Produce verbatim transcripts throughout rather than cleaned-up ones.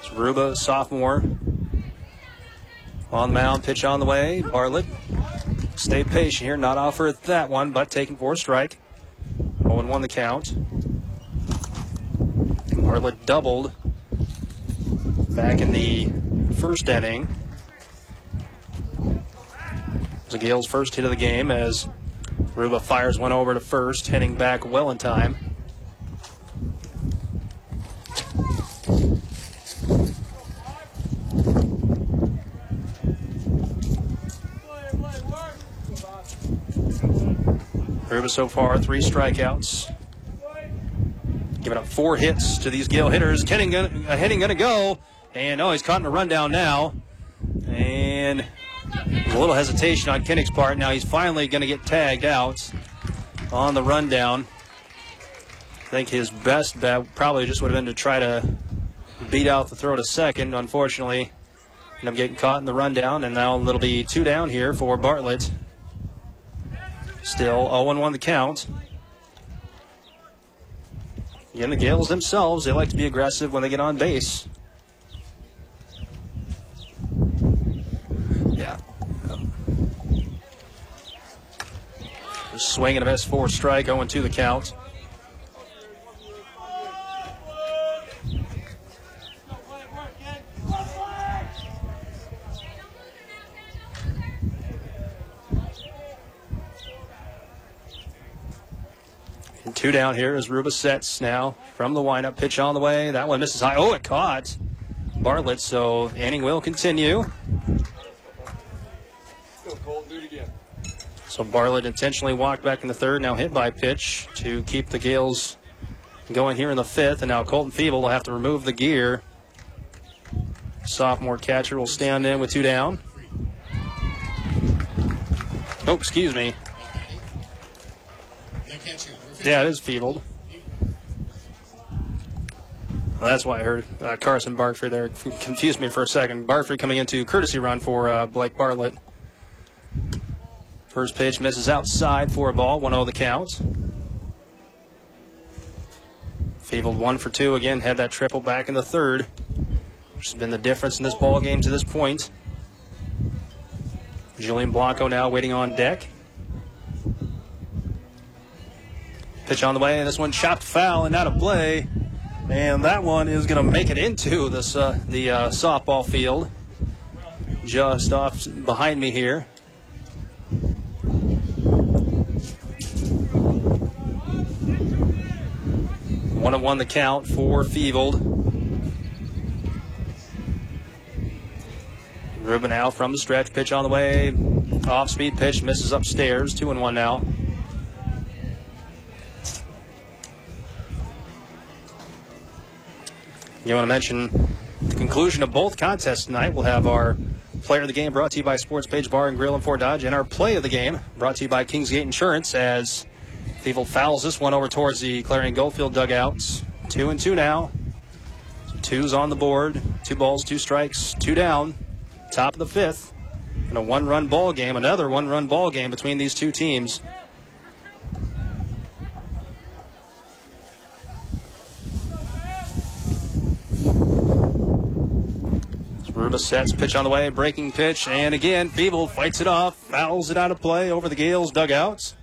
It's Ruba, sophomore. On the mound, pitch on the way. Bartlett, stay patient here, not offer that one, but taking for a strike. oh and one the count. Bartlett doubled back in the first inning. It was the Gales' first hit of the game as Ruba fires one over to first, heading back well in time. Ruba so far, three strikeouts. Giving up four hits to these Gale hitters. Henning gonna, uh, Henning gonna go. And oh, he's caught in a rundown now. And a little hesitation on Kenning's part. Now he's finally gonna get tagged out on the rundown. I think his best bet probably just would have been to try to beat out the throw to second. Unfortunately, ended up getting caught in the rundown. And now it'll be two down here for Bartlett. Still oh and one the count. Again, the Gales themselves, they like to be aggressive when they get on base. Yeah. Swing and a miss for a strike, oh and two the count. Two down here as Ruba sets now from the windup. Pitch on the way. That one misses high. Oh, it caught Bartlett, so the inning will continue. So Bartlett intentionally walked back in the third. Now hit by pitch to keep the Gales going here in the fifth. And now Colton Feeble will have to remove the gear. Sophomore catcher will stand in with two down. Oh, excuse me. Yeah, it is Feebled. Well, that's why I heard uh, Carson Bartford there. Confused me for a second. Bartford coming into courtesy run for uh, Blake Bartlett. First pitch misses outside for a ball. one oh the count. Feebled one for two again. Had that triple back in the third, which has been the difference in this ball game to this point. Julian Blanco now waiting on deck. Pitch on the way, and this one chopped foul and out of play. And that one is going to make it into this uh, the uh, softball field. Just off behind me here. One and one the count for Feebled. Ruben out from the stretch. Pitch on the way. Off-speed pitch misses upstairs. Two and one now. You want to mention the conclusion of both contests tonight. We'll have our player of the game brought to you by Sports Page Bar and Grill in Fort Dodge, and our play of the game brought to you by Kingsgate Insurance as Feeble fouls this one over towards the Clarion Goldfield dugouts. Two and two now. So two's on the board. Two balls, two strikes, two down. Top of the fifth. And a one-run ball game, another one-run ball game between these two teams. Ruba sets, pitch on the way, breaking pitch, and again, Feeble fights it off, fouls it out of play over the Gales dugouts.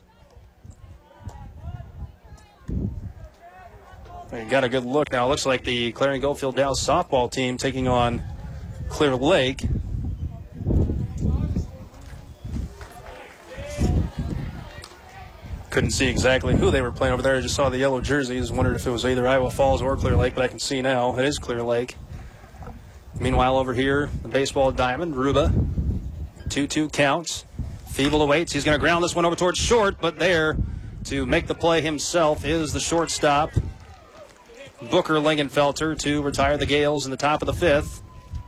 We got a good look now. Looks like the Clarion Goldfield Dallas softball team taking on Clear Lake. Couldn't see exactly who they were playing over there. I just saw the yellow jerseys. Wondered if it was either Iowa Falls or Clear Lake, but I can see now it is Clear Lake. Meanwhile, over here, the baseball diamond, Ruba, two two counts. Feeble awaits. He's going to ground this one over towards short, but there to make the play himself is the shortstop, Booker Lingenfelter, to retire the Gales in the top of the fifth.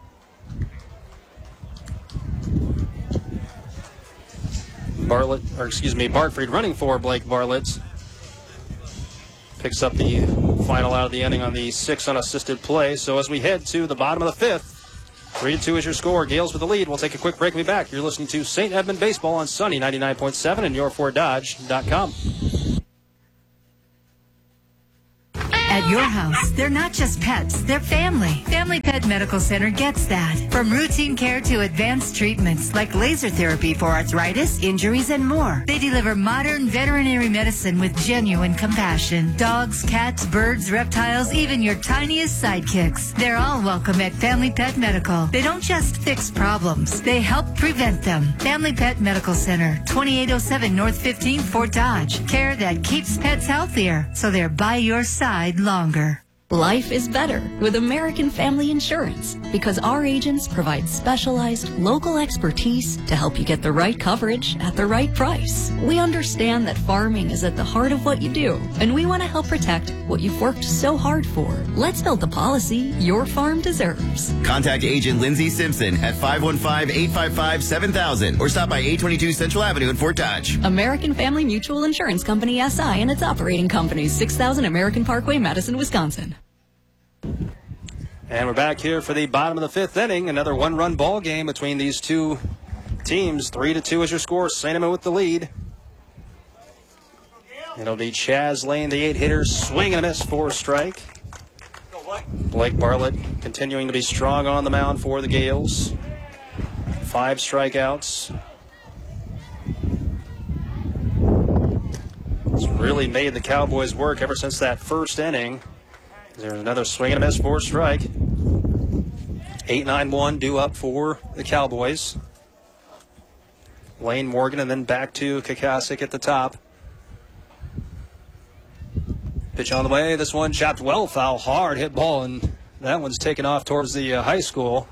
Bartlett, or excuse me, Bartford running for Blake Bartlett. Picks up the final out of the inning on the six unassisted play. So as we head to the bottom of the fifth, three to two is your score. Gales with the lead. We'll take a quick break and be back. You're listening to Saint Edmund Baseball on Sunny ninety-nine point seven and your ford dodge dot com. At your house, they're not just pets, they're family. Family Pet Medical Center gets that. From routine care to advanced treatments like laser therapy for arthritis, injuries, and more. They deliver modern veterinary medicine with genuine compassion. Dogs, cats, birds, reptiles, even your tiniest sidekicks. They're all welcome at Family Pet Medical. They don't just fix problems, they help prevent them. Family Pet Medical Center, twenty-eight oh seven North fifteenth, Fort Dodge. Care that keeps pets healthier, so they're by your side longer. Life is better with American Family Insurance because our agents provide specialized local expertise to help you get the right coverage at the right price. We understand that farming is at the heart of what you do, and we want to help protect what you've worked so hard for. Let's build the policy your farm deserves. Contact Agent Lindsay Simpson at five one five, eight five five, seven thousand or stop by eight twenty-two Central Avenue in Fort Dodge. American Family Mutual Insurance Company S I and its operating companies, six thousand American Parkway, Madison, Wisconsin. And we're back here for the bottom of the fifth inning. Another one-run ball game between these two teams. Three to two is your score. Saint Amant with the lead. It'll be Chaz Lane, the eight-hitter, swing and a miss for a strike. Blake Bartlett continuing to be strong on the mound for the Gales. Five strikeouts. It's really made the Cowboys work ever since that first inning. There's another swing and a miss for a strike. eight nine one due up for the Cowboys. Lane, Morgan, and then back to Kakasik at the top. Pitch on the way. This one chopped well foul, hard hit ball, and that one's taken off towards the uh, high school.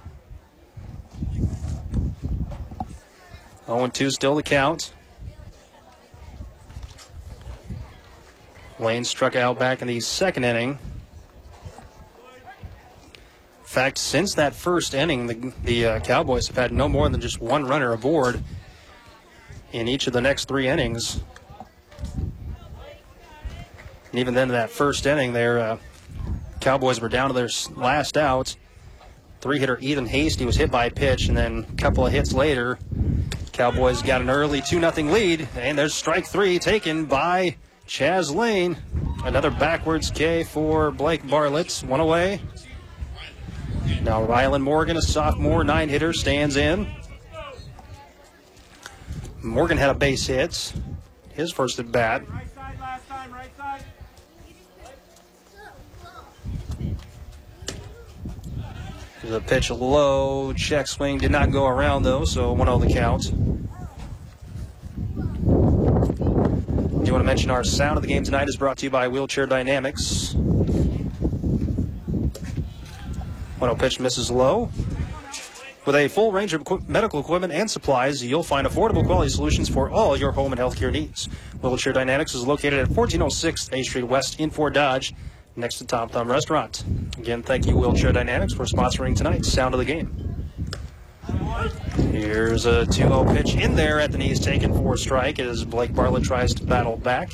oh two still the count. Lane struck out back in the second inning. In fact, since that first inning, the, the uh, Cowboys have had no more than just one runner aboard in each of the next three innings. And even then, in that first inning, their uh, Cowboys were down to their last out. Three-hitter Ethan Hasty was hit by a pitch, and then a couple of hits later, Cowboys got an early two nothing lead, and there's strike three taken by Chaz Lane. Another backwards K for Blake Bartlett. One away. Now Rylan Morgan, a sophomore nine-hitter, stands in. Morgan had a base hit. His first at bat. Right side last time, right side. There's a pitch low. Check swing did not go around, though, so one oh the count. Do you want to mention our sound of the game tonight is brought to you by Wheelchair Dynamics. one oh pitch misses low. With a full range of equi- medical equipment and supplies, you'll find affordable quality solutions for all your home and healthcare needs. Wheelchair Dynamics is located at fourteen oh six A Street West in Fort Dodge, next to Tom Thumb Restaurant. Again, thank you, Wheelchair Dynamics, for sponsoring tonight's Sound of the Game. Here's a two oh pitch in there at the knees, taken for a strike as Blake Bartlett tries to battle back.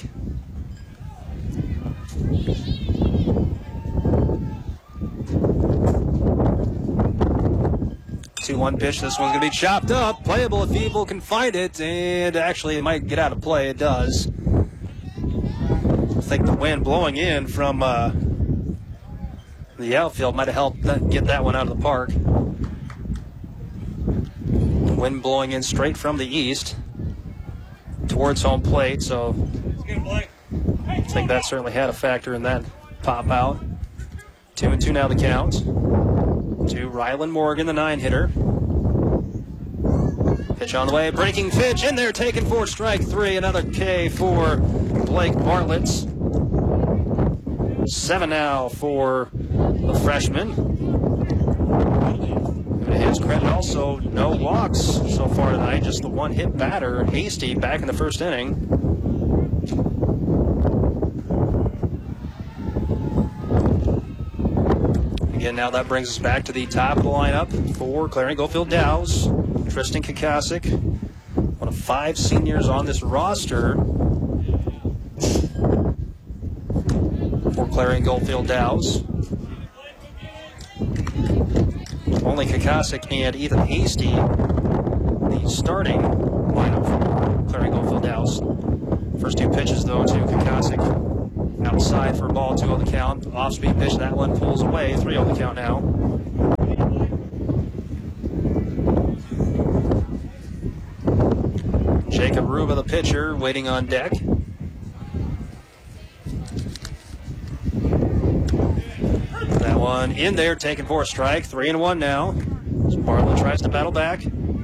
two one pitch. This one's going to be chopped up. Playable if Evil can find it. And actually, it might get out of play. It does. I think the wind blowing in from uh, the outfield might have helped that, get that one out of the park. Wind blowing in straight from the east towards home plate. So I think that certainly had a factor in that pop out. Two and two now the count. To Rylan Morgan, the nine-hitter. Pitch on the way, breaking pitch in there, taken for strike three. Another K for Blake Bartlett. Seven now for the freshman. To his credit, also no walks so far tonight, just the one-hit batter, Hasty, back in the first inning. Again, now that brings us back to the top of the lineup for Clarion Goldfield Dows. Tristan Kakasik, one of five seniors on this roster for Clarion Goldfield Dows. Only Kakasik and Ethan Hasty, the starting lineup for Clarion Goldfield Dows. First two pitches, though, to Kakasik Outside for ball, two on the count. Off-speed pitch, that one pulls away, three on the count now. Jacob Ruba, the pitcher, waiting on deck. That one in there, taken for a strike. Three and one now. As Bartlett tries to battle back.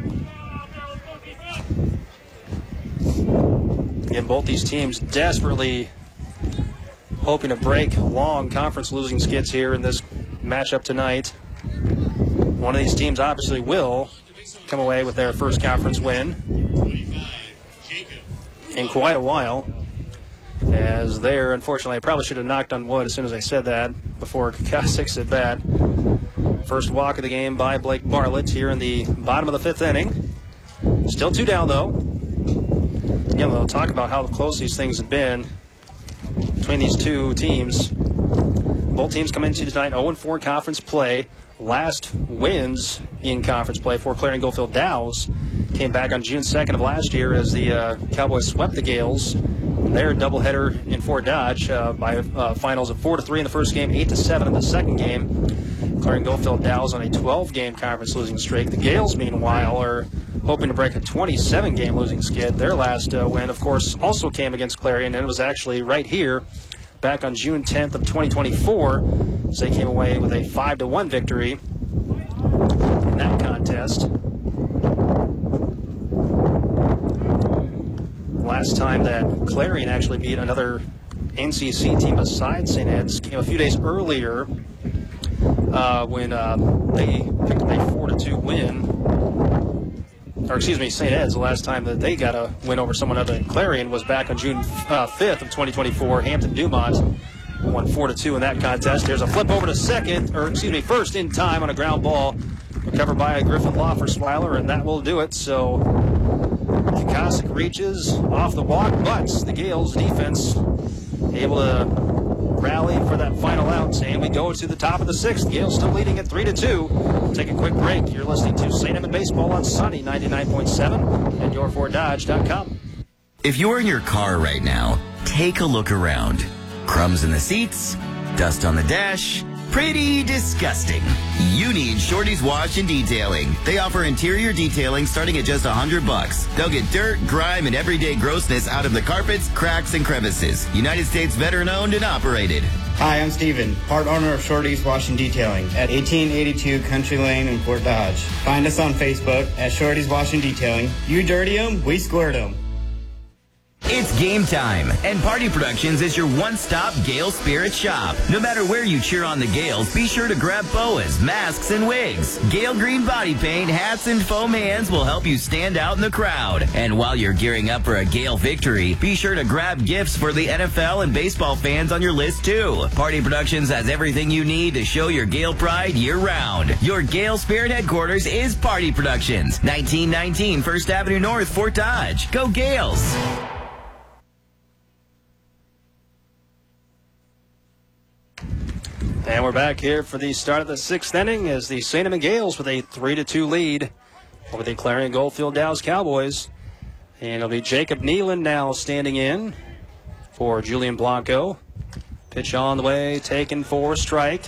Again, both these teams desperately hoping to break long conference losing skids here in this matchup tonight. One of these teams obviously will come away with their first conference win in quite a while. As there, unfortunately, I probably should have knocked on wood as soon as I said that before Kosic's at bat. First walk of the game by Blake Bartlett here in the bottom of the fifth inning. Still two down, though. Again, we'll talk about how close these things have been between these two teams. Both teams come into tonight oh and four conference play. Last wins in conference play for Clarion Goldfield Dows came back on June second of last year as the uh, Cowboys swept the Gales. Their doubleheader in Fort Dodge uh, by uh, finals of four to three in the first game, eight to seven in the second game. Clarion Goldfield Dows on a twelve game conference losing streak. The Gales, meanwhile, are hoping to break a twenty-seven game losing skid. Their last uh, win, of course, also came against Clarion, and it was actually right here back on June tenth of twenty twenty-four. as they came away with a five to one victory in that contest. Last time that Clarion actually beat another N C C team besides Saint Ed's came a few days earlier uh, when uh, they picked up a four to two win. Or excuse me, Saint Ed's, the last time that they got a win over someone other than Clarion was back on June fifth of twenty twenty-four. Hampton Dumont won four to two in that contest. There's a flip over to second, or excuse me, first in time on a ground ball. Recovered by a Griffin Law for Swiler, and that will do it. So Kosick reaches off the walk, but the Gales defense able to rally for that final out, and we go to the top of the sixth. Gales still leading at three to two. Take a quick break. You're listening to Saint Edmund Baseball on Sunny ninety-nine point seven and your ford dodge dot com. If you're in your car right now, take a look around. Crumbs in the seats, dust on the dash. Pretty disgusting. You need Shorty's Wash and Detailing. They offer interior detailing starting at just a hundred bucks. They'll get dirt, grime, and everyday grossness out of the carpets, cracks, and crevices. United States veteran owned and operated. Hi, I'm Steven, part owner of Shorty's Wash and Detailing at eighteen eighty-two Country Lane in Fort Dodge. Find us on Facebook at Shorty's Wash and Detailing. You dirty 'em, we squirt 'em. It's game time, and Party Productions is your one-stop Gale Spirit shop. No matter where you cheer on the Gales, be sure to grab boas, masks, and wigs. Gale Green body paint, hats, and foam hands will help you stand out in the crowd. And while you're gearing up for a Gale victory, be sure to grab gifts for the N F L and baseball fans on your list, too. Party Productions has everything you need to show your Gale pride year-round. Your Gale Spirit headquarters is Party Productions, nineteen nineteen First Avenue North, Fort Dodge. Go Gales! And we're back here for the start of the sixth inning as the Saint Edmund Gales with a three to two lead over the Clarion Goldfield Dows Cowboys. And it'll be Jacob Nealon now standing in for Julian Blanco. Pitch on the way, taken for a strike.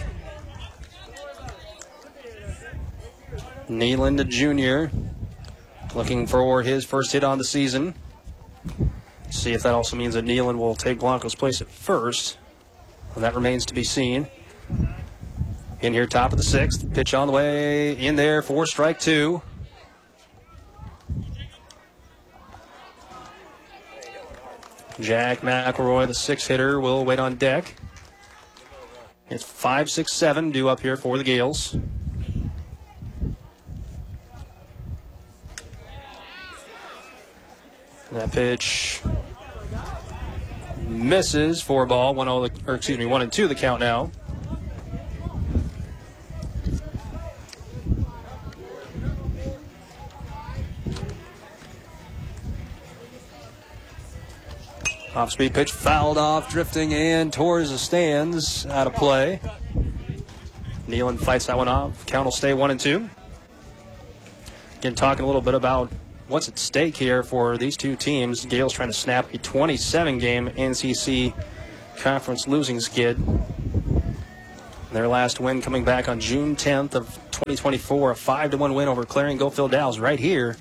Nealon, the junior, looking for his first hit on the season. See if that also means that Nealon will take Blanco's place at first. Well, that remains to be seen. In here, top of the sixth. Pitch on the way, in there for strike two. Jack McElroy, the sixth hitter, will wait on deck. It's five six seven due up here for the Gales. That pitch misses for a ball. One oh, or excuse me, one and two the count now. Off-speed pitch fouled off, drifting in towards the stands, out of play. Nealon fights that one off. Count will stay one and two. Again, talking a little bit about what's at stake here for these two teams. Gales trying to snap a twenty-seven game N C C conference losing skid. Their last win coming back on June tenth of twenty twenty-four, a five to one win over Clarion Goldfield Dalles right here.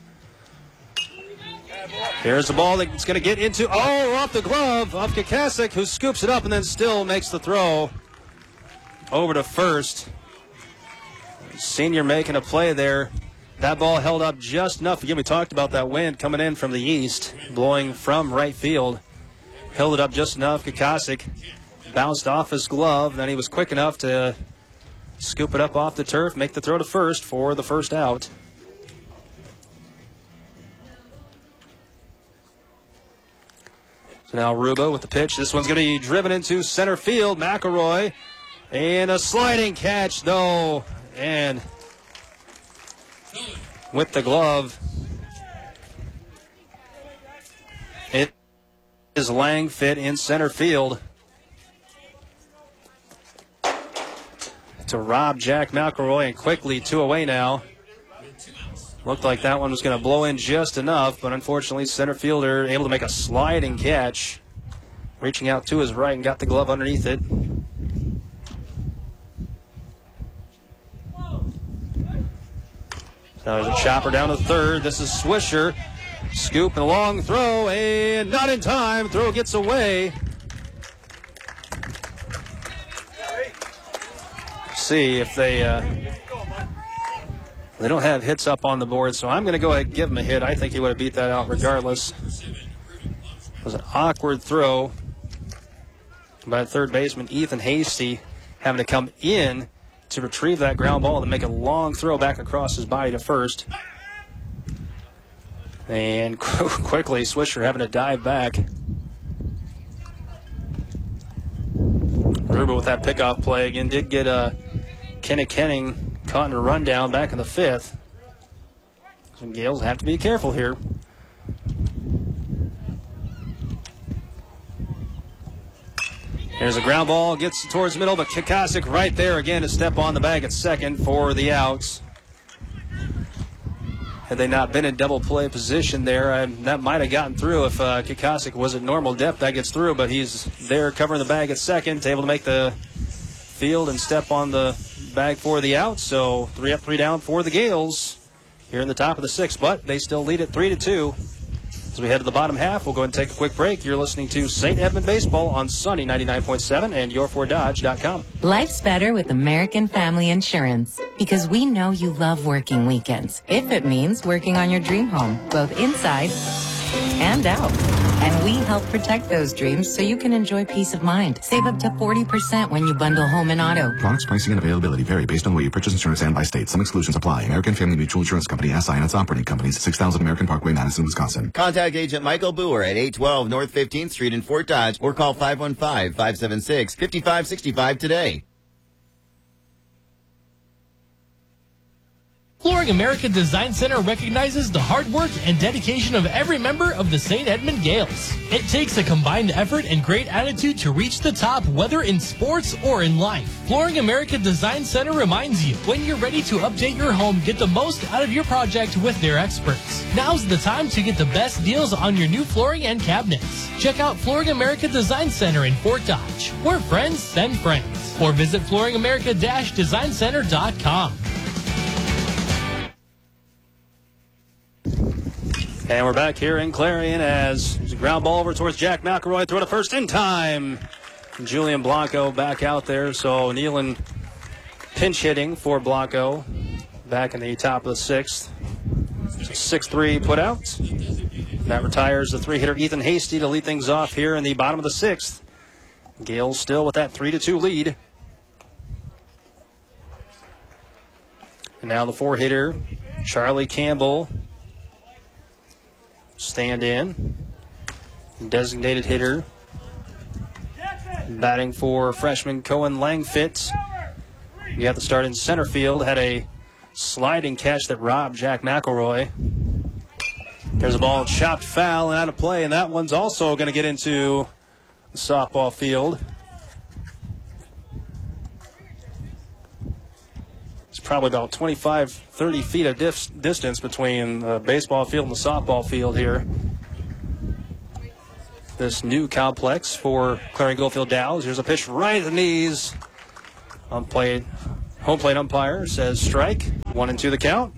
Here's the ball that's going to get into, oh, off the glove of Kukasik, who scoops it up and then still makes the throw over to first. Senior making a play there. That ball held up just enough. Again, we talked about that wind coming in from the east, blowing from right field. Held it up just enough. Kukasik bounced off his glove. Then he was quick enough to scoop it up off the turf, make the throw to first for the first out. So now Ruba with the pitch. This one's going to be driven into center field. McElroy. And a sliding catch, though. And with the glove, it is Langfit in center field to rob Jack McElroy, and quickly two away now. Looked like that one was going to blow in just enough, but unfortunately center fielder able to make a sliding catch, reaching out to his right and got the glove underneath it. Now there's a chopper down to third. This is Swisher. Scoop and a long throw, and not in time. Throw gets away. See if they uh, they don't have hits up on the board, so I'm going to go ahead and give him a hit. I think he would have beat that out regardless. It was an awkward throw by third baseman Ethan Hasty, having to come in to retrieve that ground ball and make a long throw back across his body to first. And quickly, Swisher having to dive back. Ruba with that pickoff play again did get uh, Kenny Kenning caught in a rundown back in the fifth. Some Gales have to be careful here. There's a ground ball, gets towards the middle, but Kukasik right there again to step on the bag at second for the outs. Had they not been in double play position there, uh, that might have gotten through if uh, Kukasik was at normal depth. That gets through, but he's there covering the bag at second, able to make the field and step on the bag for the out. So three up, three down for the Gales here in the top of the sixth, but they still lead it three to two. As we head to the bottom half, we'll go ahead and take a quick break. You're listening to Saint Edmund Baseball on Sunny ninety-nine point seven and your ford dodge dot com. Life's better with American Family Insurance because we know you love working weekends, if it means working on your dream home, both inside and out. And we help protect those dreams so you can enjoy peace of mind. Save up to forty percent when you bundle home and auto. Products, pricing, and availability vary based on where you purchase insurance and by state. Some exclusions apply. American Family Mutual Insurance Company, S I and its operating companies, six thousand American Parkway, Madison, Wisconsin. Contact Agent Michael Boer at eight twelve North fifteenth Street in Fort Dodge or call five one five, five seven six, five five six five today. Flooring America Design Center recognizes the hard work and dedication of every member of the Saint Edmund Gales. It takes a combined effort and great attitude to reach the top, whether in sports or in life. Flooring America Design Center reminds you, when you're ready to update your home, get the most out of your project with their experts. Now's the time to get the best deals on your new flooring and cabinets. Check out Flooring America Design Center in Fort Dodge, where friends send friends. Or visit flooring america dash design center dot com. And we're back here in Clarion as there's a ground ball over towards Jack McElroy. Throw to first in time. Julian Blanco back out there. So Nealon pinch hitting for Blanco back in the top of the sixth. six three put out. That retires the three-hitter Ethan Hasty to lead things off here in the bottom of the sixth. Gales still with that three to two lead. And now the four-hitter, Charlie Campbell. Stand in. Designated hitter. Batting for freshman Cohen Langfit. You have to start in center field. Had a sliding catch that robbed Jack McElroy. There's a ball chopped foul and out of play, and that one's also going to get into the softball field. It's probably about twenty-five, thirty feet of dif- distance between the baseball field and the softball field here. this new complex for Clarion Goldfield Dows. Here's a pitch right at the knees. On play, home plate umpire says strike. One and two the count.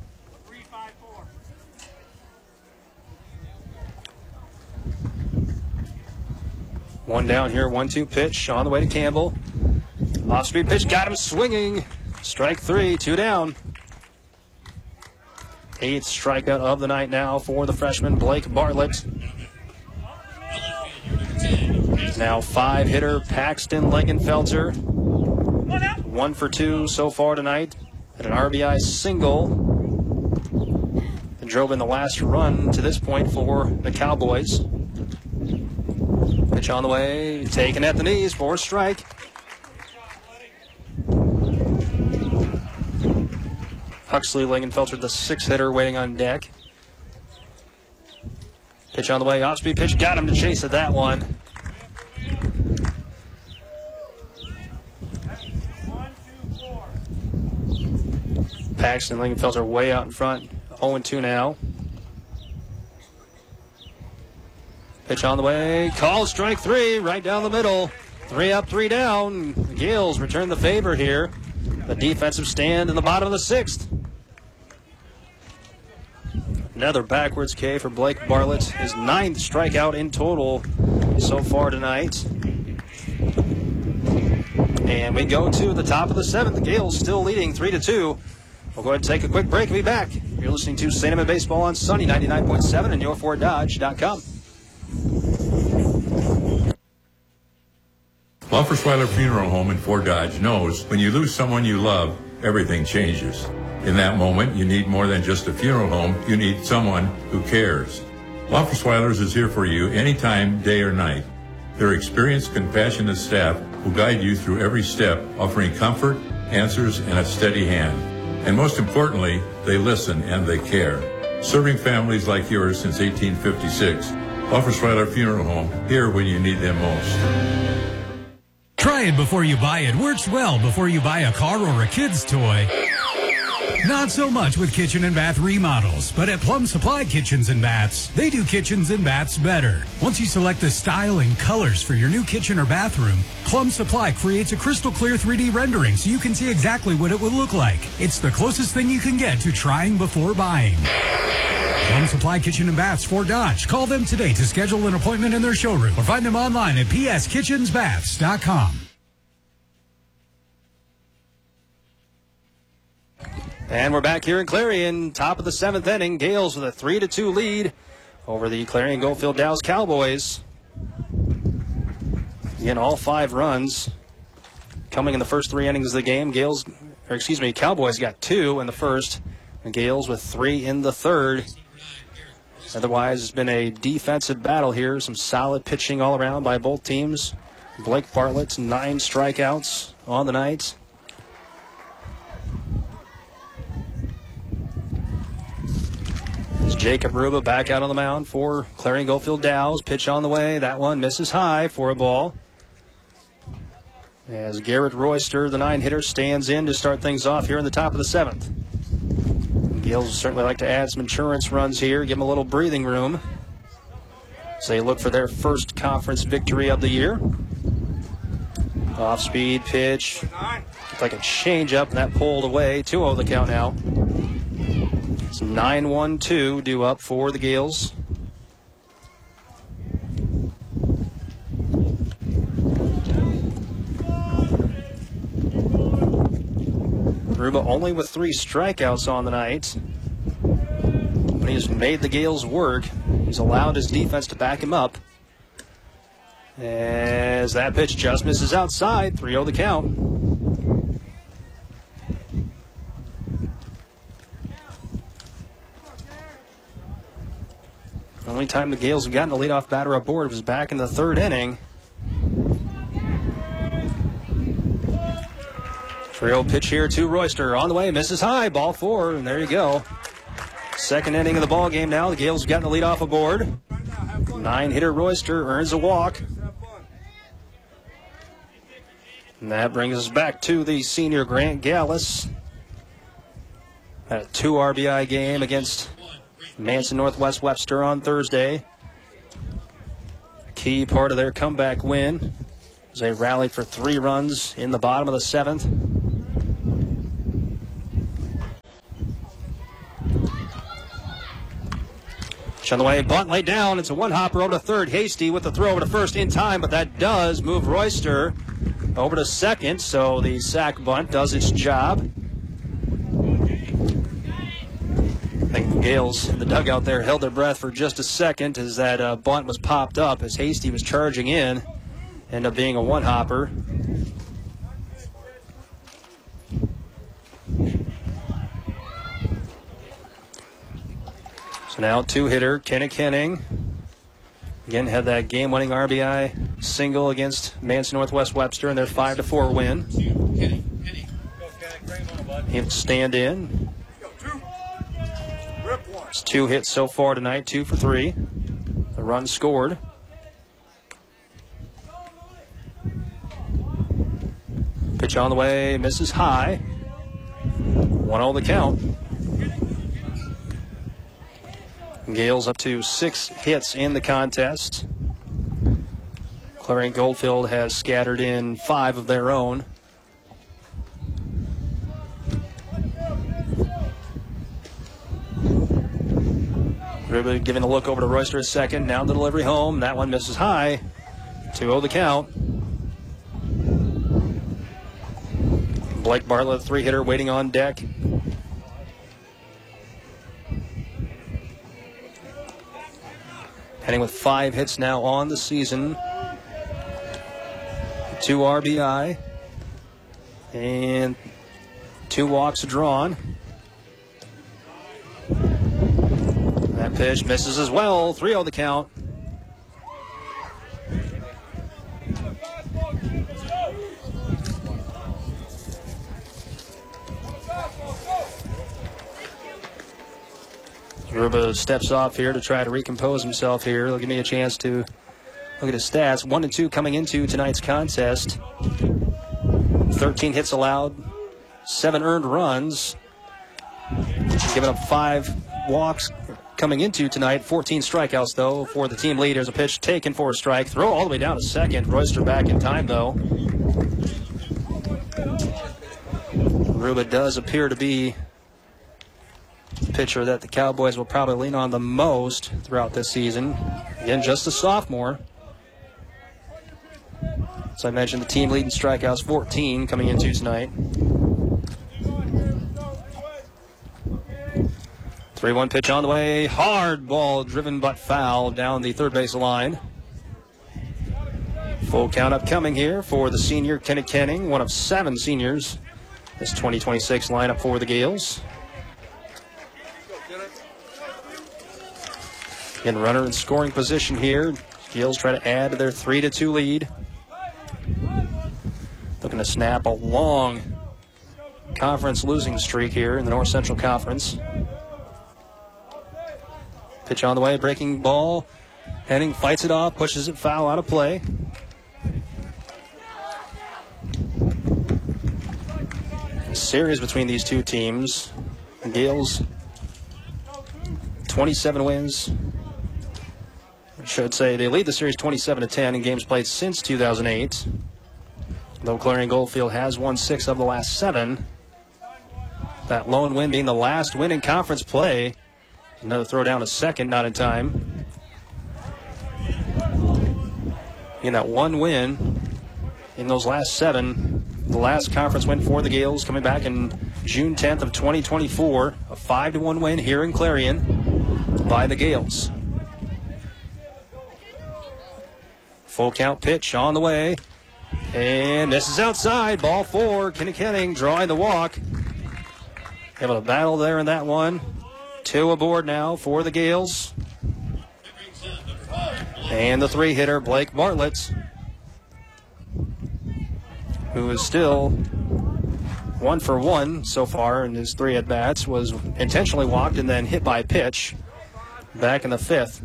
One down here, one two pitch on the way to Campbell. Off-speed pitch, got him swinging. Strike three, two down. Eighth strikeout of the night now for the freshman Blake Bartlett. Now five-hitter Paxton Langenfelter. One for two so far tonight. At an R B I single. And drove in the last run to this point for the Cowboys. Pitch on the way, taken at the knees for a strike. Huxley Langenfelter, the sixth hitter, waiting on deck. Pitch on the way, off-speed pitch, got him to chase at that one. Paxton Langenfelter way out in front, oh and two now. Pitch on the way, call strike three, right down the middle. Three up, three down. The Gales return the favor here. The defensive stand in the bottom of the sixth. Another backwards K for Blake Bartlett. His ninth strikeout in total so far tonight. And we go to the top of the seventh. The Gales still leading three to two. We'll go ahead and take a quick break and be back. You're listening to Saint Edmund Baseball on Sunny ninety-nine point seven and your ford dodge dot com. Loffersweiler Funeral Home in Fort Dodge knows when you lose someone you love, everything changes. In that moment, you need more than just a funeral home. You need someone who cares. Loffersweiler's is here for you anytime, day or night. Their experienced, compassionate staff will guide you through every step, offering comfort, answers, and a steady hand. And most importantly, they listen and they care. Serving families like yours since eighteen fifty-six, Loffersweiler Funeral Home, here when you need them most. Try it before you buy it. Works well before you buy a car or a kid's toy. Not so much with kitchen and bath remodels, but at Plum Supply Kitchens and Baths, they do kitchens and baths better. Once you select the style and colors for your new kitchen or bathroom, Plum Supply creates a crystal clear three D rendering so you can see exactly what it would look like. It's the closest thing you can get to trying before buying. Plum Supply Kitchen and Baths, Fort Dodge. Call them today to schedule an appointment in their showroom or find them online at p s kitchens baths dot com. And we're back here in Clarion, top of the seventh inning. Gales with a three to two lead over the Clarion Goldfield Dows Cowboys. Again, all five runs coming in the first three innings of the game. Gales, or excuse me, Cowboys got two in the first, and Gales with three in the third. Otherwise, it's been a defensive battle here. Some solid pitching all around by both teams. Blake Bartlett, nine strikeouts on the night. Jacob Ruba back out on the mound for Clarion Goldfield Dows. Pitch on the way. That one misses high for a ball. As Garrett Royster, the nine-hitter, stands in to start things off here in the top of the seventh. Gales would certainly like to add some insurance runs here, give them a little breathing room. So they look for their first conference victory of the year. Off-speed pitch. Looked like a change-up, and that pulled away. two oh the count now. It's nine one two due up for the Gales. Ruba only with three strikeouts on the night. But he's made the Gales work. He's allowed his defense to back him up. As that pitch just misses outside, three oh the count. The only time the Gales have gotten a leadoff batter aboard was back in the third inning. three oh pitch here to Royster. On the way, misses high, ball four, and there you go. Second inning of the ball game now. The Gales have gotten the leadoff aboard. Nine-hitter Royster earns a walk. And that brings us back to the senior Grant Gallus. Had a two R B I game against Manson Northwest Webster on Thursday. key part of their comeback win as they rallied for three runs in the bottom of the seventh. On the way, bunt laid down. It's a one-hopper over to third. Hasty with the throw over to first in time, but that does move Royster over to second, so the sack bunt does its job. I think the Gales in the dugout there held their breath for just a second as that uh, bunt was popped up as Hasty was charging in. Ended up being a one-hopper. So now two-hitter, Kenny Kenning. Again, had that game-winning R B I single against Manson Northwest Webster in their five to four win. He'll stand in. It's two hits so far tonight, two for three. The run scored. Pitch on the way, misses high. one oh the count. Gales up to six hits in the contest. Clarion Goldfield has scattered in five of their own. Ruby giving the look over to Royster a second. Now the delivery home. That one misses high. two oh the count. Blake Bartlett, three-hitter, waiting on deck. Heading with five hits now on the season. Two R B I. And two walks drawn. That pitch misses as well. three oh the count. Ruba steps off here to try to recompose himself here. It'll give me a chance to look at his stats. One and two coming into tonight's contest. thirteen hits allowed, seven earned runs. Giving up five walks coming into tonight. fourteen strikeouts, though, for the team lead. There's a pitch taken for a strike. Throw all the way down to second. Royster back in time, though. Ruba does appear to be pitcher that the Cowboys will probably lean on the most throughout this season. Again, just a sophomore. As I mentioned, the team leading strikeouts, fourteen coming into tonight. three one pitch on the way. Hard ball driven but foul down the third base line. Full count upcoming here for the senior Kenny Kenning, one of seven seniors. This twenty twenty-six lineup for the Gales. Again, runner in scoring position here. Gales try to add to their three to two lead. Looking to snap a long conference losing streak here in the North Central Conference. Pitch on the way, breaking ball. Henning fights it off, pushes it foul out of play. A series between these two teams. The Gales, twenty-seven wins. I should say they lead the series twenty-seven to ten in games played since two thousand eight. Though Clarion Goldfield has won six of the last seven. That lone win being the last win in conference play. Another throw down to second, not in time. In that one win in those last seven, the last conference win for the Gales coming back in June tenth of twenty twenty-four. A five to one win here in Clarion by the Gales. Full count pitch on the way. And this is outside. Ball four. Kenny Kenning drawing the walk. Able to battle there in that one. Two aboard now for the Gales. And the three-hitter, Blake Bartlett, who is still one for one so far in his three at-bats, was intentionally walked and then hit by a pitch back in the fifth.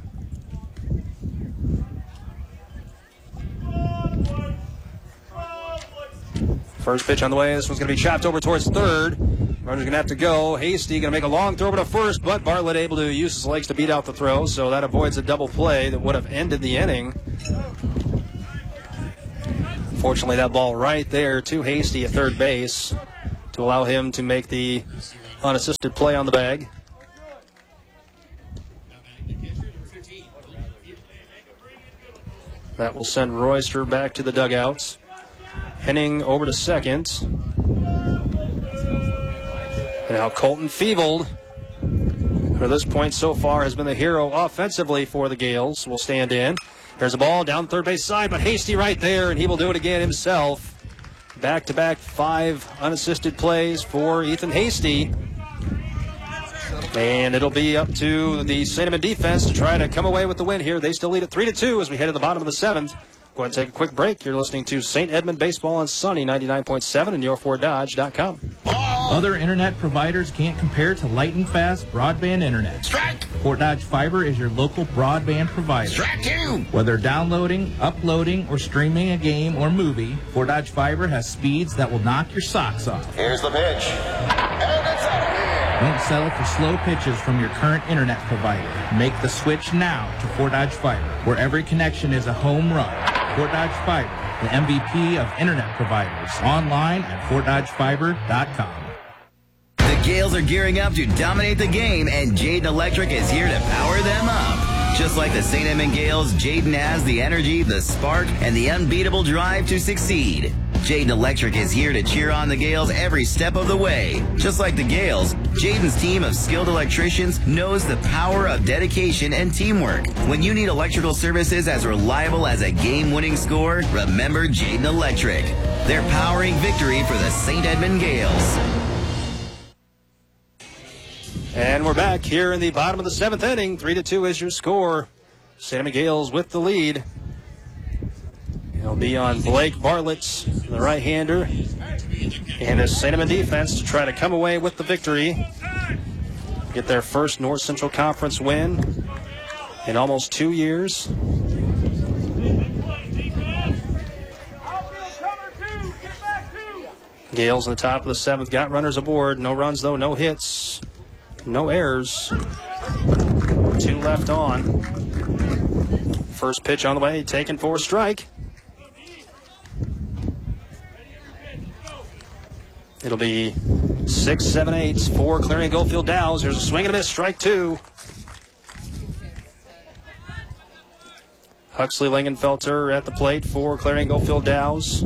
First pitch on the way. This one's going to be chopped over towards third. Runner's going to have to go. Hasty going to make a long throw over to first, but Bartlett able to use his legs to beat out the throw, so that avoids a double play that would have ended the inning. Fortunately, that ball right there too hasty at third base to allow him to make the unassisted play on the bag. That will send Royster back to the dugouts. Henning over to second. Now Colton Feevold, who at this point so far has been the hero offensively for the Gales, will stand in. There's a ball down third base side, but Hasty right there, and he will do it again himself. Back-to-back five unassisted plays for Ethan Hasty. And it'll be up to the Saint Edmund defense to try to come away with the win here. They still lead at three to two as we head to the bottom of the seventh. Go ahead and take a quick break. You're listening to Saint Edmund Baseball on Sunny ninety-nine point seven and your ford dodge dot com. Other internet providers can't compare to lightning fast broadband internet. Strike! Fort Dodge Fiber is your local broadband provider. Strike two! Whether downloading, uploading, or streaming a game or movie, Fort Dodge Fiber has speeds that will knock your socks off. Here's the pitch. And it's out of here. Don't settle for slow pitches from your current internet provider. Make the switch now to Fort Dodge Fiber, where every connection is a home run. Fort Dodge Fiber, the M V P of internet providers. Online at fort dodge fiber dot com. The Gales are gearing up to dominate the game, and Jayden Electric is here to power them up. Just like the Saint Edmund Gales, Jayden has the energy, the spark, and the unbeatable drive to succeed. Jayden Electric is here to cheer on the Gales every step of the way. Just like the Gales, Jayden's team of skilled electricians knows the power of dedication and teamwork. When you need electrical services as reliable as a game-winning score, remember Jayden Electric. They're powering victory for the Saint Edmund Gales. And we're back here in the bottom of the seventh inning. Three to two is your score. Saint Edmund Gales with the lead. It'll be on Blake Bartlett, the right-hander, and his Saint Edmund defense to try to come away with the victory. Get their first North Central Conference win in almost two years. Gales in the top of the seventh, got runners aboard. No runs, though, no hits, no errors. Two left on. First pitch on the way, taken for a strike. It'll be six, seven, eights for Clarion Goldfield Dows. There's a swing and a miss, strike two. Huxley Lingenfelter at the plate for Clarion Goldfield Dows.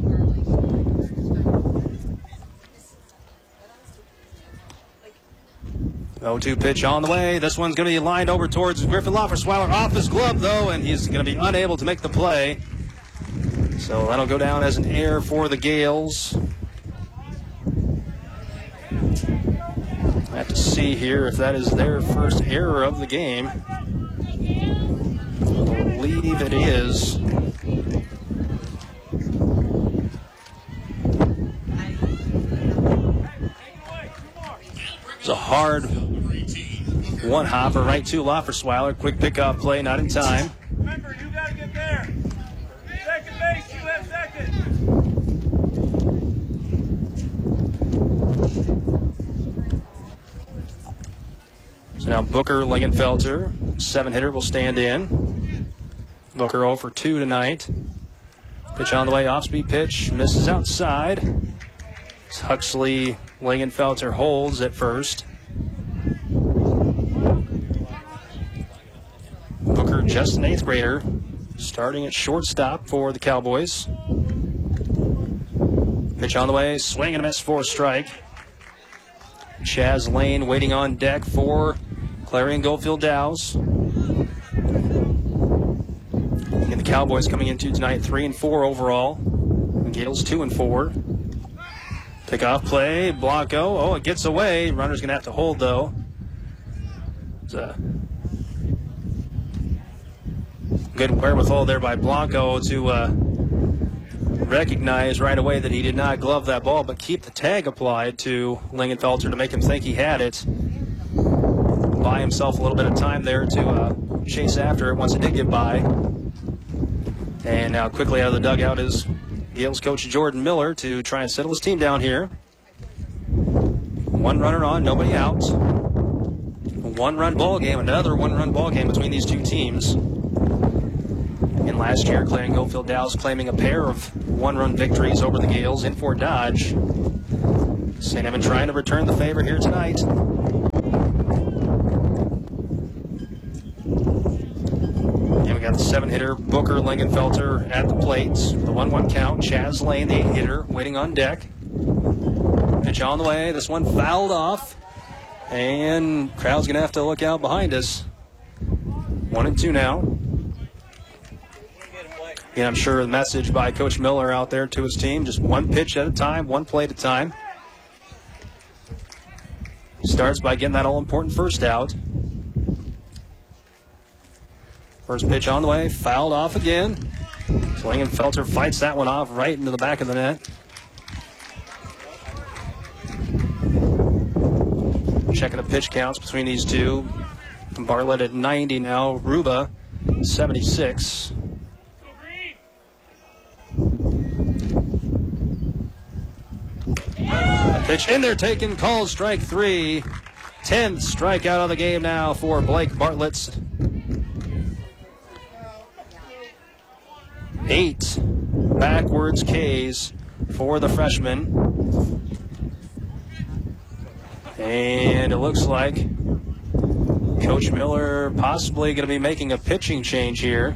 oh two pitch on the way. This one's going to be lined over towards Griffin Loffersweiler. Off his glove, though, and he's going to be unable to make the play. So that'll go down as an error for the Gales. I have to see here if that is their first error of the game. I believe it is. It's a hard one hopper right to Loffersweiler. Quick pickoff play, not in time. Remember, you got to get there. Second base, you have second. So now Booker Lingenfelter, seven hitter, will stand in. Booker oh for two tonight. Pitch on the way, off-speed pitch, misses outside. It's Huxley Lingenfelter holds at first. Booker, just an eighth grader, starting at shortstop for the Cowboys. Pitch on the way, swing and a miss for a strike. Chaz Lane waiting on deck for Clarion Goldfield Dows. And the Cowboys coming into tonight three and four overall. Gales two and four. Pick-off play, Blanco. Oh, it gets away. Runner's going to have to hold, though. It's a good wherewithal there by Blanco to uh, recognize right away that he did not glove that ball, but keep the tag applied to Lingenfelter to make him think he had it. Buy himself a little bit of time there to uh, chase after it once it did get by. And now quickly out of the dugout is Gales coach Jordan Miller to try and settle his team down here. One runner on, nobody out. A one-run ball game, another one-run ball game between these two teams. And last year, Clarendon Goldfield Dallas claiming a pair of one-run victories over the Gales in Fort Dodge. Saint Edmund trying to return the favor here tonight. And we got the seven-hitter Booker Lingenfelter at the plate. The one one count. Chaz Lane, the eight-hitter, waiting on deck. Pitch on the way. This one fouled off. And crowd's going to have to look out behind us. One and two now. And I'm sure the message by Coach Miller out there to his team, just one pitch at a time, one play at a time. Starts by getting that all-important first out. First pitch on the way, fouled off again. Lingenfelter fights that one off right into the back of the net. Checking the pitch counts between these two. Bartlett at ninety now, Ruba seventy-six. Pitch in there taken, called strike three. tenth strikeout of the game now for Blake Bartlett's. Eight backwards Ks for the freshman. And it looks like Coach Miller possibly going to be making a pitching change here.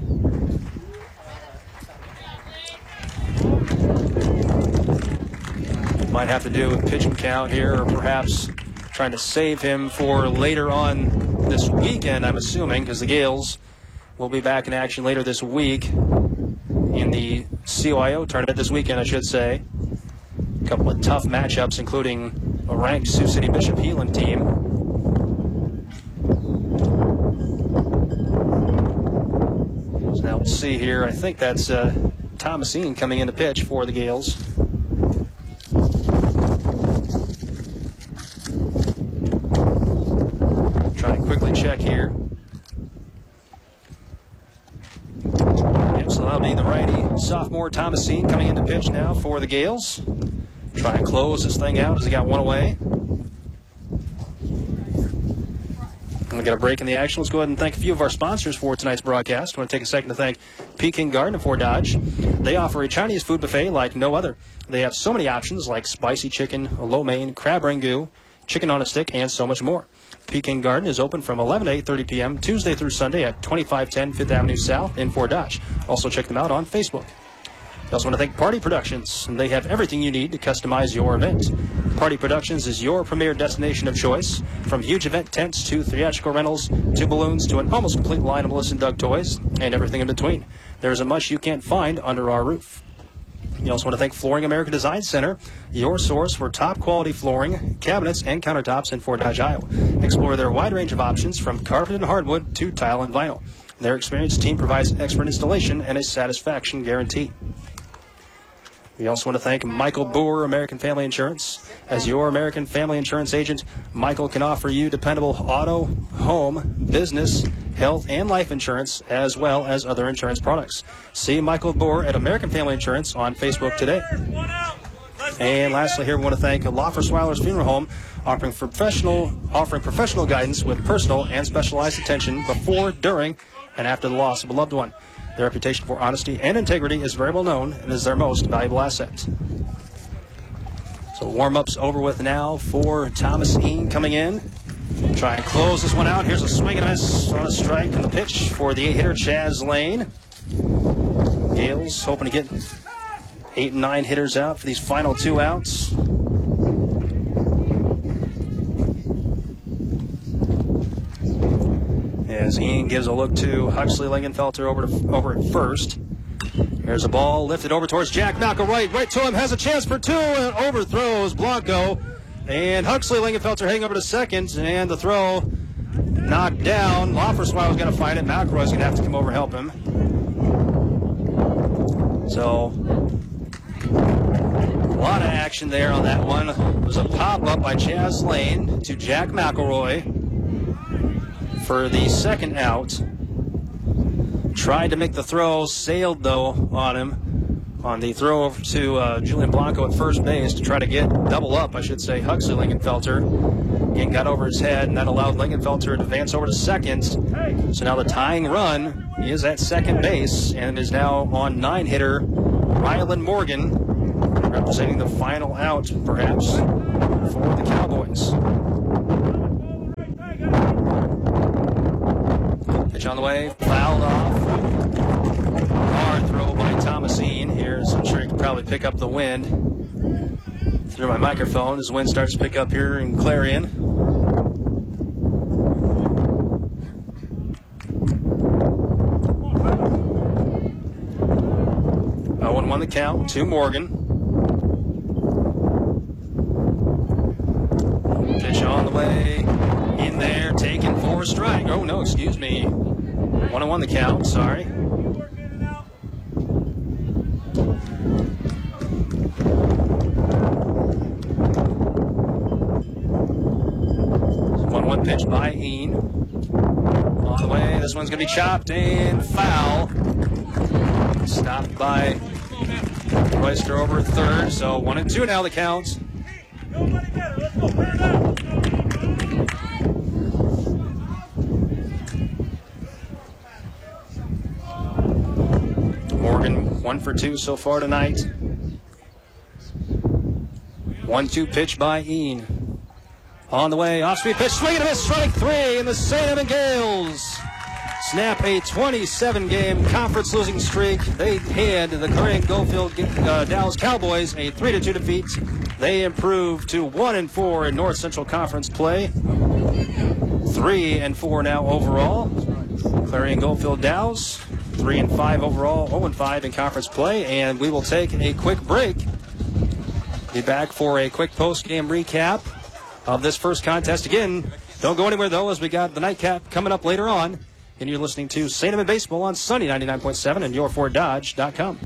Might have to do with pitching count here, or perhaps trying to save him for later on this weekend, I'm assuming, because the Gales will be back in action later this week in the C O I O tournament this weekend, I should say. A couple of tough matchups, including a ranked Sioux City Bishop Heelan team. So now we'll see here. I think that's uh, Thomasine coming in to pitch for the Gales. Trying to quickly check here. Yep, so that'll be the righty sophomore Thomasine coming in to pitch now for the Gales. Try and close this thing out as he got one away. We got a break in the action. Let's go ahead and thank a few of our sponsors for tonight's broadcast. I want to take a second to thank Peking Garden of Fort Dodge. They offer a Chinese food buffet like no other. They have so many options like spicy chicken, lo mein, crab rangoon, chicken on a stick, and so much more. Peking Garden is open from eleven to eight thirty p m Tuesday through Sunday at twenty-five ten Fifth Avenue South in Fort Dodge. Also check them out on Facebook. I also want to thank Party Productions, and they have everything you need to customize your event. Party Productions is your premier destination of choice, from huge event tents to theatrical rentals to balloons to an almost complete line of Melissa and Doug toys and everything in between. There isn't much you can't find under our roof. You also want to thank Flooring America Design Center, your source for top quality flooring, cabinets, and countertops in Fort Dodge, Iowa. Explore their wide range of options from carpet and hardwood to tile and vinyl. Their experienced team provides expert installation and a satisfaction guarantee. We also want to thank Michael Boer, American Family Insurance. As your American Family Insurance agent, Michael can offer you dependable auto, home, business, health, and life insurance, as well as other insurance products. See Michael Boer at American Family Insurance on Facebook today. And lastly, here we want to thank Loffer-Swiler's Funeral Home, offering professional, offering professional guidance with personal and specialized attention before, during, and after the loss of a loved one. Their reputation for honesty and integrity is very well known and is their most valuable asset. So warm-up's over with now for Thomasine coming in. Try and close this one out. Here's a swing and a miss on a strike and the pitch for the eight-hitter Chaz Lane. Gales hoping to get eight and nine hitters out for these final two outs. As Ian gives a look to Huxley Lingenfelter over to over at first. Here's a ball lifted over towards Jack McElroy. Right to him, has a chance for two, and overthrows Blanco. And Huxley Lingenfelter heading over to second, and the throw knocked down. Loffer-Swiler was going to find it. McElroy's going to have to come over and help him. So, a lot of action there on that one. It was a pop-up by Chaz Lane to Jack McElroy for the second out. Tried to make the throw, sailed though on him on the throw over to uh, Julian Blanco at first base to try to get double up, I should say, Huxley Lingenfelter. Again, got over his head, and that allowed Lingenfelter to advance over to second. So now the tying run is at second base, and is now on nine-hitter Rylan Morgan, representing the final out, perhaps, for the Cowboys. Pitch on the way, fouled off. Hard throw by Thomasine. Here, so I'm sure you can probably pick up the wind through my microphone as the wind starts to pick up here in Clarion. oh and one the count to Morgan. Pitch on the way, in there, taken for a strike. Oh no, excuse me. one and one the count, sorry. one one pitch by Ean. On the way, this one's going to be chopped and foul. Stopped by Royster over third, so one and two now the counts. Morgan one for two so far tonight. one two pitch by Ean. On the way, off-speed pitch, swing and a miss, strike three, and the Saint Edmund Gales snap a twenty-seven game conference losing streak. They hand the Clarion Goldfield uh, Dallas Cowboys a three to two defeat. They improve to one and four in North Central Conference play. three and four now overall. Clarion Goldfield Dows, three and five overall, oh and five in conference play. And we will take a quick break. Be back for a quick post-game recap of this first contest. Again, don't go anywhere, though, as we got the nightcap coming up later on. And you're listening to Saint Edmund Baseball on Sunny ninety-nine point seven and your ford dodge dot com.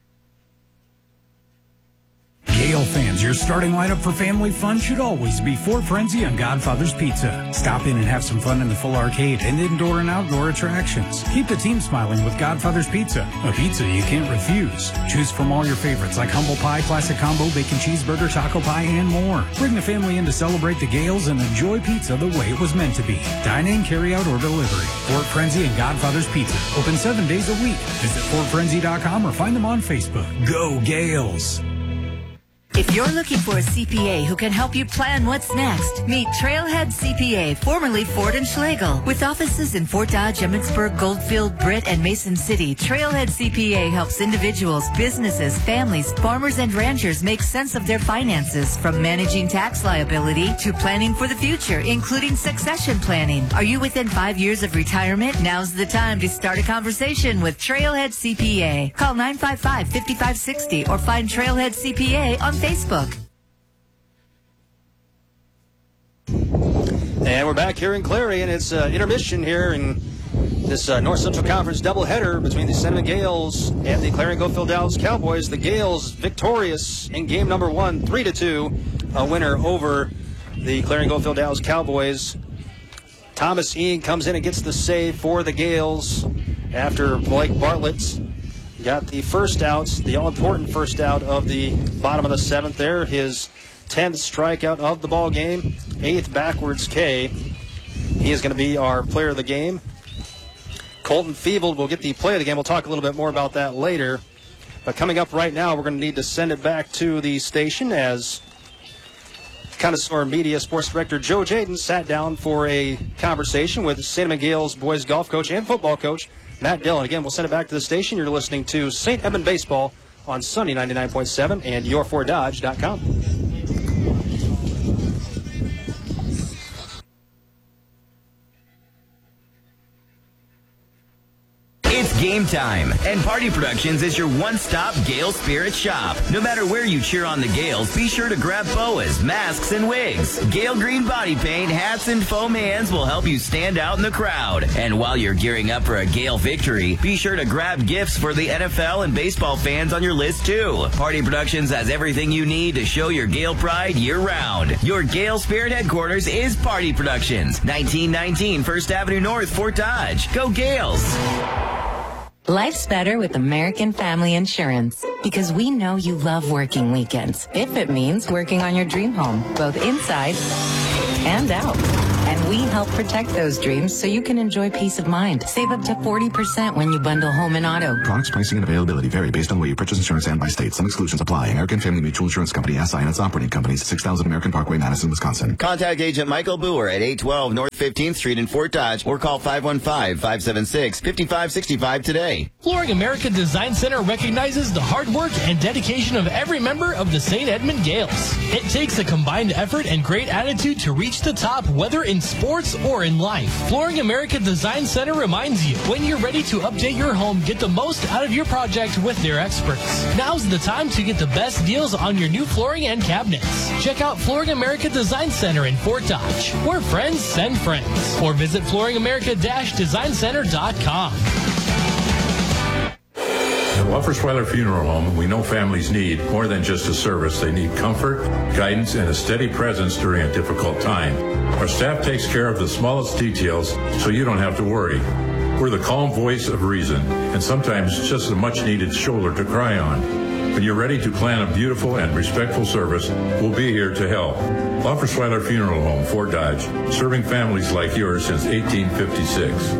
Gale fans, your starting lineup for family fun should always be Fort Frenzy and Godfather's Pizza. Stop in and have some fun in the full arcade and indoor and outdoor attractions. Keep the team smiling with Godfather's Pizza, a pizza you can't refuse. Choose from all your favorites like humble pie, classic combo, bacon cheeseburger, taco pie, and more. Bring the family in to celebrate the Gales and enjoy pizza the way it was meant to be. Dine in, carry out, or delivery. Fort Frenzy and Godfather's Pizza. Open seven days a week. Visit fort frenzy dot com or find them on Facebook. Go Gales! If you're looking for a C P A who can help you plan what's next, meet Trailhead C P A, formerly Ford and Schlegel. With offices in Fort Dodge, Emmitsburg, Goldfield, Britt, and Mason City, Trailhead C P A helps individuals, businesses, families, farmers, and ranchers make sense of their finances, from managing tax liability to planning for the future, including succession planning. Are you within five years of retirement? Now's the time to start a conversation with Trailhead C P A. Call nine five five, five five six zero or find Trailhead C P A on Facebook. Facebook. And we're back here in Clarion. It's uh, intermission here in this uh, North Central Conference doubleheader between the Saint Edmund Gales and the Clarion Goldfield Dallas Cowboys. The Gales victorious in game number one, three to two, a winner over the Clarion Goldfield Dallas Cowboys. Thomas Ean comes in and gets the save for the Gales after Blake Bartlett got the first out, the all-important first out of the bottom of the seventh there. His tenth strikeout of the ball game, eighth backwards K. He is going to be our player of the game. Colton Feeble will get the play of the game. We'll talk a little bit more about that later. But coming up right now, we're going to need to send it back to the station as Connoisseur Media Sports Director Joe Jaden sat down for a conversation with Saint Edmund Gales boys golf coach and football coach Matt Dillon. Again, we'll send it back to the station. You're listening to Saint Edmund Baseball on Sunny ninety-nine point seven and your ford dodge dot com. It's game time, and Party Productions is your one-stop Gale Spirit shop. No matter where you cheer on the Gales, be sure to grab boas, masks, and wigs. Gale Green body paint, hats, and foam hands will help you stand out in the crowd. And while you're gearing up for a Gale victory, be sure to grab gifts for the N F L and baseball fans on your list, too. Party Productions has everything you need to show your Gale pride year-round. Your Gale Spirit headquarters is Party Productions, nineteen nineteen First Avenue North, Fort Dodge. Go Gales! Life's better with American Family Insurance because we know you love working weekends, if it means working on your dream home, both inside and out. And we help protect those dreams so you can enjoy peace of mind. Save up to forty percent when you bundle home and auto. Products, pricing, and availability vary based on where you purchase insurance and by state. Some exclusions apply. American Family Mutual Insurance Company, S I and its operating companies, six thousand American Parkway, Madison, Wisconsin. Contact Agent Michael Boer at eight twelve North fifteenth Street in Fort Dodge or call five one five, five seven six, five five six five today. Flooring America Design Center recognizes the hard work and dedication of every member of the Saint Edmund Gales. It takes a combined effort and great attitude to reach the top, whether in sports or in life. Flooring America Design Center reminds you, when you're ready to update your home, get the most out of your project with their experts. Now's the time to get the best deals on your new flooring and cabinets. Check out Flooring America Design Center in Fort Dodge, where friends send friends. Or visit flooring america design center dot com. At Wuffersweiler Funeral Home, we know families need more than just a service. They need comfort, guidance, and a steady presence during a difficult time. Our staff takes care of the smallest details so you don't have to worry. We're the calm voice of reason, and sometimes just a much-needed shoulder to cry on. When you're ready to plan a beautiful and respectful service, we'll be here to help. Wuffersweiler Funeral Home, Fort Dodge, serving families like yours since eighteen fifty-six.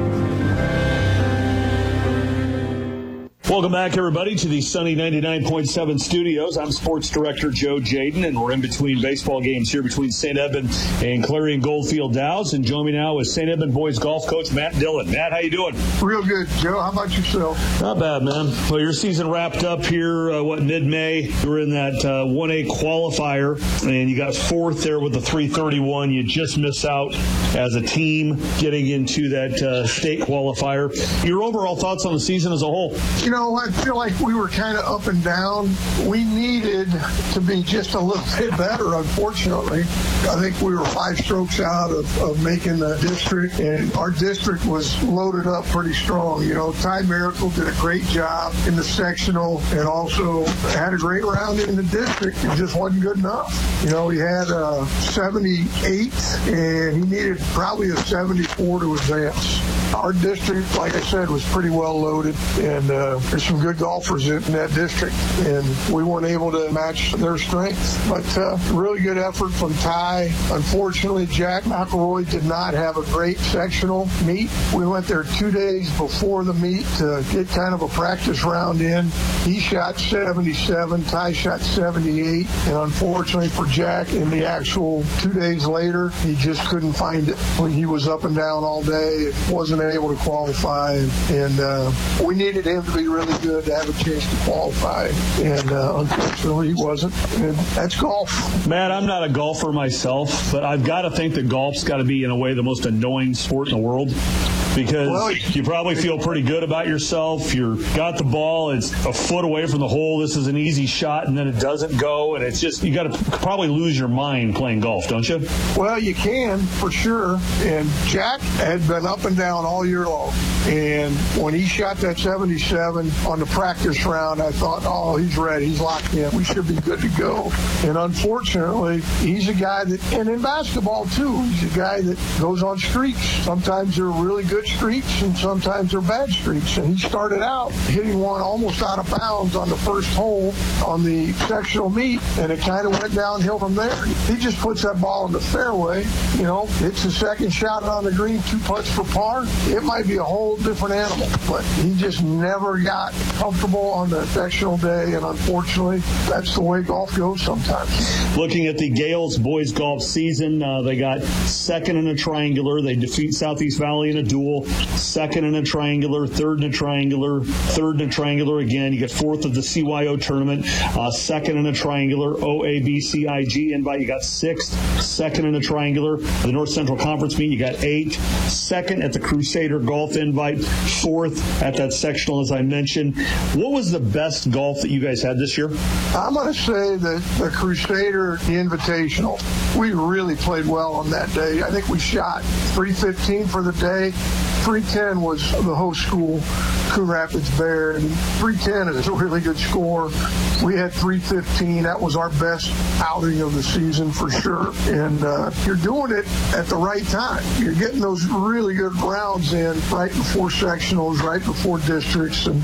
Welcome back, everybody, to the Sunny ninety-nine point seven studios. I'm Sports Director Joe Jaden, and we're in between baseball games here between Saint Edmund and Clarion Goldfield Dows. And join me now is Saint Edmund boys golf coach Matt Dillon. Matt, how you doing? Real good, Joe. How about yourself? Not bad, man. Well, your season wrapped up here, uh, what, mid-May. You were in that uh, one A qualifier, and you got fourth there with the three thirty-one. You just missed out as a team getting into that uh, state qualifier. Your overall thoughts on the season as a whole? You know, I feel like we were kind of up and down. We needed to be just a little bit better, unfortunately. I think we were five strokes out of, of making the district, and our district was loaded up pretty strong. You know, Ty Miracle did a great job in the sectional and also had a great round in the district. It just wasn't good enough. You know, he had a seventy-eight, and he needed probably a seventy-four to advance. Our district, like I said, was pretty well loaded, and uh, there's some good golfers in that district, and we weren't able to match their strengths. But uh, really good effort from Ty. Unfortunately, Jack McElroy did not have a great sectional meet. We went there two days before the meet to get kind of a practice round in. He shot seventy-seven, Ty shot seventy-eight, and unfortunately for Jack, in the actual two days later, he just couldn't find it. When he was up and down all day, wasn't able to qualify, and, and uh, we needed him to be really good to have a chance to qualify, and uh, unfortunately he wasn't, and that's golf. Matt, I'm not a golfer myself, but I've got to think that golf's got to be, in a way, the most annoying sport in the world, because well, you probably feel pretty good about yourself. You've got the ball, it's a foot away from the hole, this is an easy shot, and then it doesn't go, and it's just, you got to probably lose your mind playing golf, don't you? Well, you can, for sure, and Jack had been up and down all year long, and when he shot that seventy-seven on the practice round, I thought, oh, he's ready, he's locked in, we should be good to go. And unfortunately, he's a guy that, and in basketball too, he's a guy that goes on streaks. Sometimes they're really good streaks, and sometimes they're bad streaks. And he started out hitting one almost out of bounds on the first hole on the sectional meet, and it kind of went downhill from there. He just puts that ball in the fairway, you know, hits the second shot on the green, two putts for par. It might be a whole different animal, but he just never got comfortable on the sectional day, and unfortunately, that's the way golf goes sometimes. Looking at the Gales boys golf season, uh, they got second in a triangular. They defeat Southeast Valley in a duel. Second in a triangular, third in a triangular, third in a triangular again. You get fourth of the C Y O tournament, uh, second in a triangular, O A B C I G invite. You got sixth, second in a triangular. The North Central Conference meet, you got eight. Second at the Crusader Golf invite, fourth at that sectional, as I mentioned. What was the best golf that you guys had this year? I'm going to say that the Crusader the Invitational, we really played well on that day. I think we shot three fifteen for the day. three ten was the host school, Coon Rapids Bear, and three ten is a really good score. We had three fifteen. That was our best outing of the season for sure. And uh, you're doing it at the right time. You're getting those really good rounds in right before sectionals, right before districts, and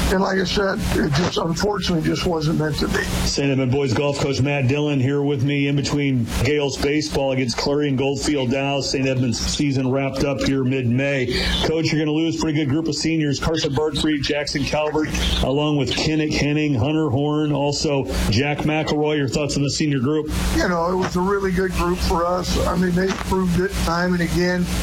And like I said, it just unfortunately just wasn't meant to be. Saint Edmund boys golf coach Matt Dillon here with me in between Gales baseball against Clarion Goldfield Dow. Saint Edmund's season wrapped up here mid-May. Coach, you're going to lose a pretty good group of seniors. Carson Bartfree, Jackson Calvert, along with Kennick Henning, Hunter Horn, also Jack McElroy. Your thoughts on the senior group? You know, it was a really good group for us. I mean, they proved it time and again.